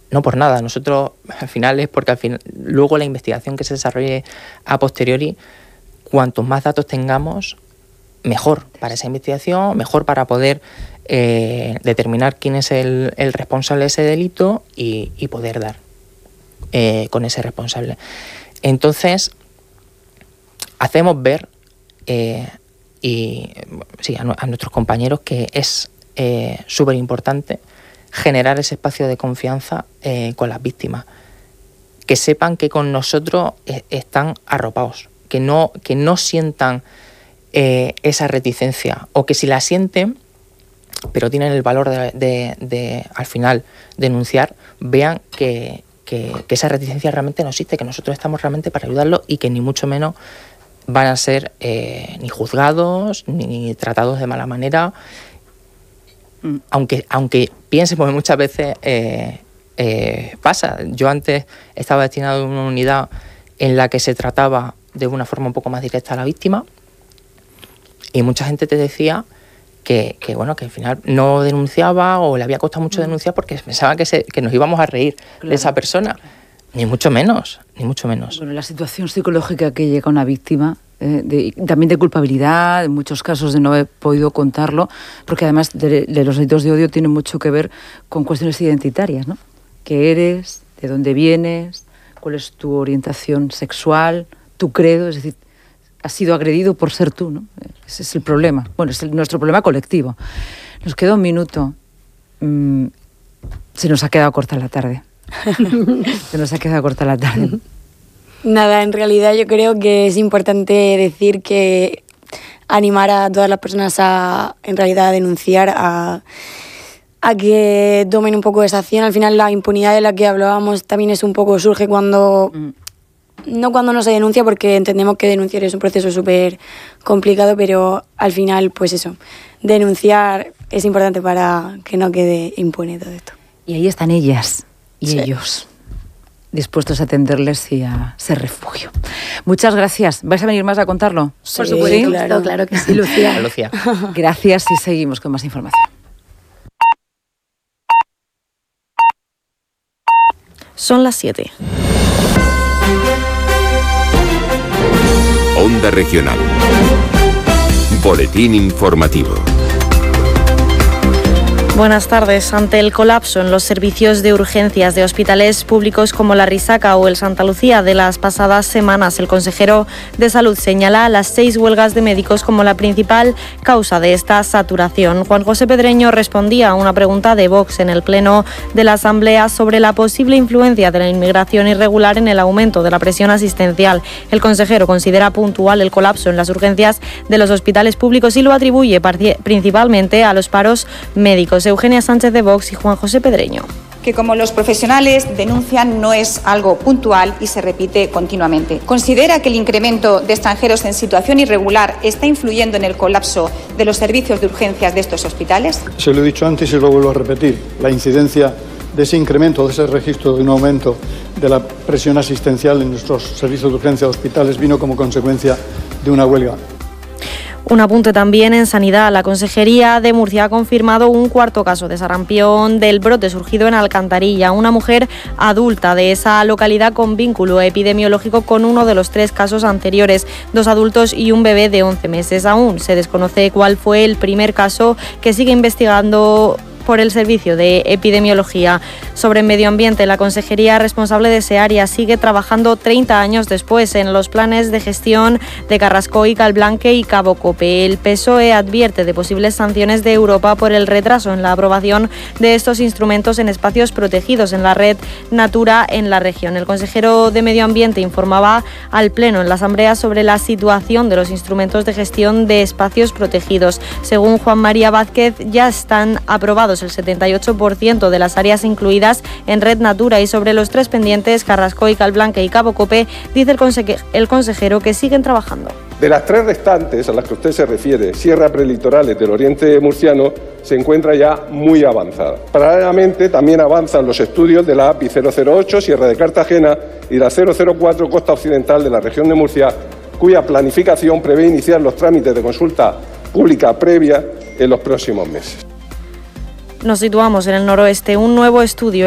no por nada. Nosotros al final es porque luego la investigación que se desarrolle a posteriori, cuantos más datos tengamos, mejor para esa investigación, mejor para poder determinar quién es el responsable de ese delito y poder dar con ese responsable. Entonces, hacemos ver a nuestros compañeros que es súper importante generar ese espacio de confianza con las víctimas, que sepan que con nosotros están arropados, que no sientan esa reticencia, o que si la sienten pero tienen el valor de al final denunciar, vean que esa reticencia realmente no existe, que nosotros estamos realmente para ayudarlos y que ni mucho menos van a ser ni juzgados ni tratados de mala manera, aunque piensen, porque muchas veces pasa. Yo antes estaba destinado a una unidad en la que se trataba de una forma un poco más directa a la víctima, y mucha gente te decía que al final no denunciaba, o le había costado mucho denunciar porque pensaban que nos íbamos a reír de esa persona. Ni mucho menos. Bueno, la situación psicológica que llega a una víctima, también de culpabilidad, en muchos casos de no haber podido contarlo, porque además de los delitos de odio tienen mucho que ver con cuestiones identitarias, ¿no? ¿Qué eres? ¿De dónde vienes? ¿Cuál es tu orientación sexual? ¿Tu credo? Es decir, has sido agredido por ser tú, ¿no? Ese es el problema. Bueno, es nuestro problema colectivo. Nos queda un minuto. Se nos ha quedado corta la tarde. Nada, en realidad yo creo que es importante decir que animar a todas las personas a denunciar, a que tomen un poco de esa acción. Al final la impunidad de la que hablábamos también es un poco, surge cuando no se denuncia, porque entendemos que denunciar es un proceso súper complicado, pero al final, pues eso, denunciar es importante para que no quede impune todo esto. Y ahí están ellas y ellos, dispuestos a atenderles y a ser refugio. Muchas gracias. ¿Vais a venir más a contarlo? Por supuesto, claro que sí, Lucía. Gracias, y seguimos con más información. Son las 7. Onda Regional. Boletín informativo. Buenas tardes. Ante el colapso en los servicios de urgencias de hospitales públicos como la Risaca o el Santa Lucía de las pasadas semanas, el consejero de Salud señala las 6 huelgas de médicos como la principal causa de esta saturación. Juan José Pedreño respondía a una pregunta de Vox en el Pleno de la Asamblea sobre la posible influencia de la inmigración irregular en el aumento de la presión asistencial. El consejero considera puntual el colapso en las urgencias de los hospitales públicos y lo atribuye principalmente a los paros médicos. Eugenia Sánchez de Vox y Juan José Pedreño. Que como los profesionales denuncian, no es algo puntual y se repite continuamente. ¿Considera que el incremento de extranjeros en situación irregular está influyendo en el colapso de los servicios de urgencias de estos hospitales? Se lo he dicho antes y lo vuelvo a repetir. La incidencia de ese incremento, de ese registro de un aumento de la presión asistencial en nuestros servicios de urgencia de hospitales vino como consecuencia de una huelga. Un apunte también en sanidad. La Consejería de Murcia ha confirmado un 4.º caso de sarampión del brote surgido en Alcantarilla. Una mujer adulta de esa localidad con vínculo epidemiológico con uno de los 3 casos anteriores, 2 adultos y un bebé de 11 meses. Aún se desconoce cuál fue el primer caso, que sigue investigando por el Servicio de Epidemiología. Sobre medio ambiente, la consejería responsable de ese área sigue trabajando 30 años después en los planes de gestión de Carrascoy, Calblanque y Cabo Cope. El PSOE advierte de posibles sanciones de Europa por el retraso en la aprobación de estos instrumentos en espacios protegidos en la red Natura en la región. El consejero de Medio Ambiente informaba al Pleno en la Asamblea sobre la situación de los instrumentos de gestión de espacios protegidos. Según Juan María Vázquez, ya están aprobados el 78% de las áreas incluidas en Red Natura, y sobre los 3 pendientes, Carrascoy, Calblanque y Cabo Cope, dice el consejero que siguen trabajando. De las 3 restantes a las que usted se refiere, sierras prelitorales del oriente murciano, se encuentra ya muy avanzada. Paralelamente también avanzan los estudios de la API 008, Sierra de Cartagena, y la 004, Costa Occidental de la región de Murcia, cuya planificación prevé iniciar los trámites de consulta pública previa en los próximos meses. Nos situamos en el noroeste. Un nuevo estudio